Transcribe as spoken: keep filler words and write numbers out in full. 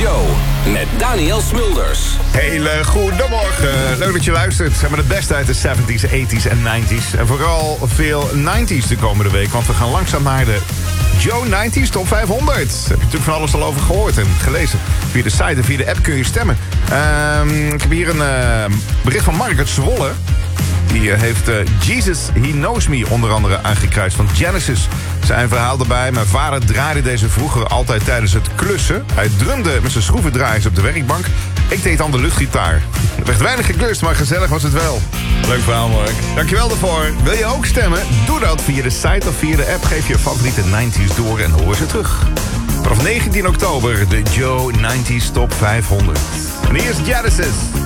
Show met Daniel Smulders. Hele goedemorgen. Leuk dat je luistert. We hebben het beste uit de zeventies, tachtiger en negentiger. En vooral veel negentiger de komende week. Want we gaan langzaam naar de Joe negentiger Top vijfhonderd. Daar heb je natuurlijk van alles al over gehoord en gelezen. Via de site en via de app kun je stemmen. Uh, ik heb hier een uh, bericht van Mark uit Zwolle. Die uh, heeft uh, Jesus He Knows Me onder andere aangekruist van Genesis. Zijn verhaal erbij. Mijn vader draaide deze vroeger altijd tijdens het klussen. Hij drumde met zijn schroevendraaiers op de werkbank. Ik deed dan de luchtgitaar. Er werd weinig geklust, maar gezellig was het wel. Leuk verhaal, Mark. Dankjewel daarvoor. Wil je ook stemmen? Doe dat via de site of via de app. Geef je favoriete negentiger door en hoor ze terug. Vanaf negentien oktober de Joe negentiger Top vijfhonderd. En hier is Genesis.